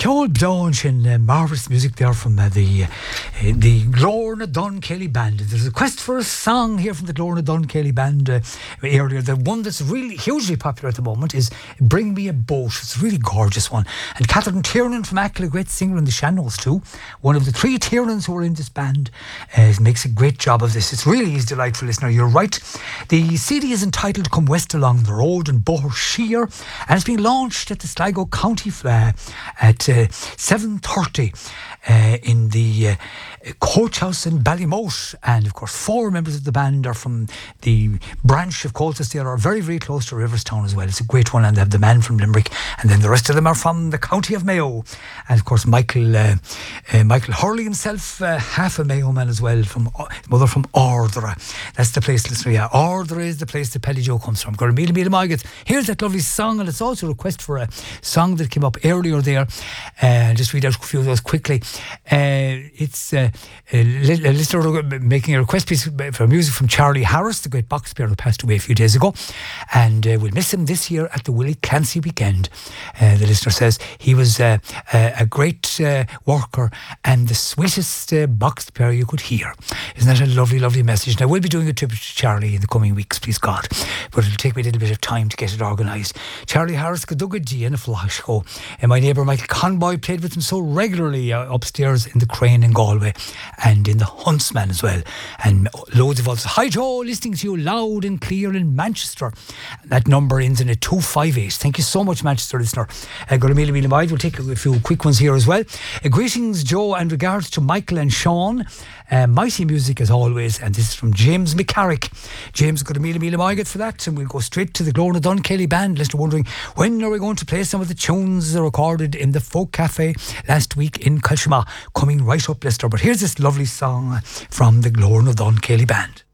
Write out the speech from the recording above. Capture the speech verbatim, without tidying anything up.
Ceol Blanche and uh, marvellous music there from uh, the uh, the Glorna Dun Kelly Band. There's a request for a song here from the Glorna Dun Kelly Band uh, earlier. The one that's really hugely popular at the moment is Bring Me a Boat. It's a really gorgeous one. And Catherine Tiernan from Ackle, a great singer in the Shannos too, one of the three Tiernans who are in this band, uh, makes a great job of this. It really is delightful, listener. You're right. The C D is entitled Come West Along the Road in Bohersheer, and it's been launched at the Sligo County Fair at uh, seven thirty uh, in the uh, Coach House in Ballymote. And of course four members of the band are from the branch of Colchester, are very very close to Riverstown as well. It's a great one, and they have the man from Limerick, and then the rest of them are from the county of Mayo, and of course Michael uh, uh, Michael Hurley himself, uh, half a Mayo man as well, from uh, mother from Ardra. That's the place, listener. Yeah, Ardra is the place that Pelly Joe comes from. Here's that lovely song, and it's also a request for a song that came up earlier there. Uh, just read out a few of those quickly. Uh, it's uh, a listener making a request piece for music from Charlie Harris, the great box player who passed away a few days ago, and uh, we'll miss him this year at the Willie Clancy weekend. Uh, the listener says he was uh, a, a great uh, worker and the sweetest uh, box player you could hear. Isn't that a lovely, lovely message? Now, we'll be doing a tribute to Charlie in the coming weeks, please God, but it'll take me a little bit of time to get it organised. Charlie Harris, Gadugaji and a Flashco, and my neighbour Michael Conboy played with him so regularly uh, upstairs in the Crane in Galway and in the Huntsman as well, and loads of others. Hi Joe, listening to you loud and clear in Manchester. That number ends in a two five eight. Thank you so much, Manchester listener. Uh, we'll take a few quick ones here as well. Uh, greetings Joe, and regards to Michael and Sean. Uh, mighty music as always, and this is from James McCarrick. James, got a meal meal I get for that, and we'll go straight to the Glorna Dun Kelly Band. Listener wondering, when are we going to play some of the tunes that were recorded in the Folk Cafe last week in Kilshima? Coming right up, listener. But here's this lovely song from the Glorna Dun Kelly Band.